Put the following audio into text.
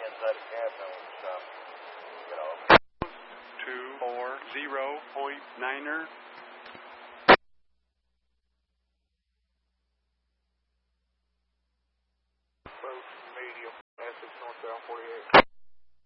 inside the cab, then we'll stop. Get off. 240.9er. Approach medium, Essex northbound 48.